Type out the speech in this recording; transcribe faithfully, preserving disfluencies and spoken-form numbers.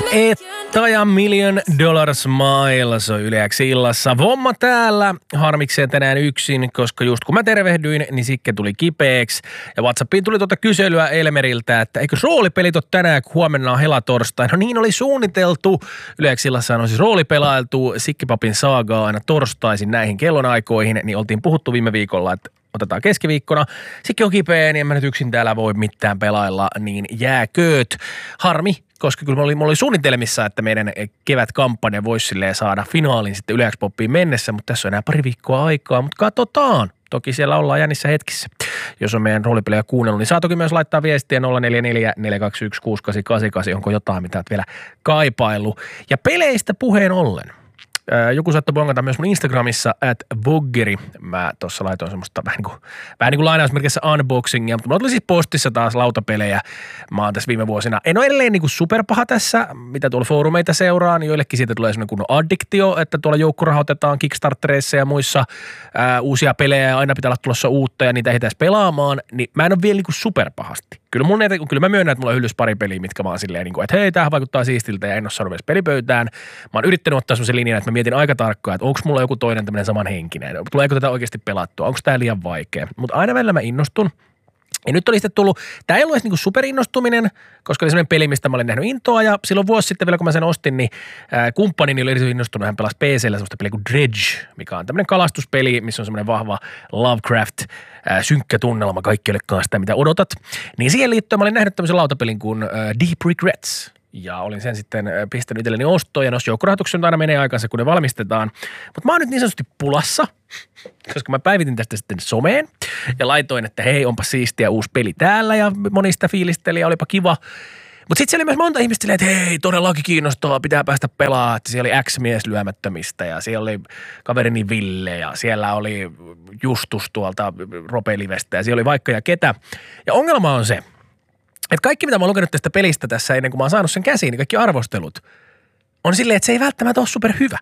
Etta ja Million Dollar Smile, se on Yle X illassa. Vomma täällä, harmikseen tänään yksin, koska just kun mä tervehdyin, niin Sikke tuli kipeäksi. Ja WhatsAppiin tuli tuota kyselyä Elmeriltä, että eikö roolipelit ole tänään, kun huomenna on helatorstai. No niin oli suunniteltu. Yle X illassa on siis roolipelailtu Sikkipapin saagaa aina torstaisin näihin kellonaikoihin, niin oltiin puhuttu viime viikolla, että otetaan keskiviikkona. Sikke on kipeä, niin en mä nyt yksin täällä voi mitään pelailla, niin jääkööt. Harmi, koska kyllä mulla oli, mulla oli suunnitelmissa, että meidän kevätkampanja voisi silleen saada finaalin sitten Yle X Poppiin mennessä, mutta tässä on enää pari viikkoa aikaa, mutta katsotaan. Toki siellä ollaan jännissä hetkissä. Jos on meidän roolipelejä kuunnellut, niin saa toki myös laittaa viestiä nolla neljä neljä neljä kaksi yksi kuusi kahdeksan kahdeksan kahdeksan, onko jotain, mitä olet vielä kaipailu. Ja peleistä puheen ollen. Joku saattoi bongata myös mun Instagramissa, at Voggeri. Mä tossa laitoin semmoista vähän niin kuin, vähän niin kuin lainausmerkissä unboxingia, mutta mulla tuli siis postissa taas lautapelejä. Mä oon tässä viime vuosina, en ole edelleen niin kuin superpaha tässä, mitä tuolla foorumeita seuraa, niin joillekin siitä tulee semmoinen kunnon addiktio, että tuolla joukkorahoitetaan Kickstartereissa ja muissa ää, uusia pelejä ja aina pitää olla tulossa uutta ja niitä ehtäisi pelaamaan, niin mä en ole vielä niin kuin superpahasti. Kyllä, mun, kyllä mä myönnän, että mulla on hyllys pari peliä, mitkä mä oon silleen, niin kuin, että hei, tämähän vaikuttaa siistiltä ja en ole saanut edes pelipöytään. Mä oon yrittänyt ottaa semmoisen linjan, että mä mietin aika tarkkaan, että onko mulla joku toinen tämmöinen samanhenkinen. Tuleeko tätä oikeasti pelattua? Onko tää liian vaikea? Mutta aina välillä mä innostun. Ja nyt oli sitten tullut, tää ei ollut edes niinku superinnostuminen, koska oli semmoinen peli, mistä mä olin nähnyt intoa ja silloin vuosi sitten vielä kun mä sen ostin, niin ää, kumppanini oli erityisesti innostunut, hän pelasi P C:llä semmoista peliä kuin Dredge, mikä on tämmöinen kalastuspeli, missä on semmoinen vahva Lovecraft, ää, synkkä tunnelma, kaikki olekaan sitä mitä odotat. Niin siihen liittyen mä olin nähnyt tämmöisen lautapelin kuin ää, Deep Regrets. Ja olin sen sitten pistänyt itselleni ostoon ja noissa joukkorahoitukset aina menee aikansa, kun ne valmistetaan. Mutta mä oon nyt niin sanotusti pulassa, koska mä päivitin tästä sitten someen ja laitoin, että hei, onpa siistiä uusi peli täällä ja monista fiilisteli ja olipa kiva. Mutta sitten siellä oli myös monta ihmistä silleen, että hei, todellakin kiinnostaa, pitää päästä pelaamaan. Siellä oli X-mies lyömättömistä ja siellä oli kaverini Ville ja siellä oli Justus tuolta Rope-livestä ja siellä oli vaikka ja ketä. Ja ongelma on se, että kaikki, mitä mä oon lukenut tästä pelistä tässä ennen kuin mä oon saanut sen käsiin, niin kaikki arvostelut on silleen, että se ei välttämättä ole superhyvä.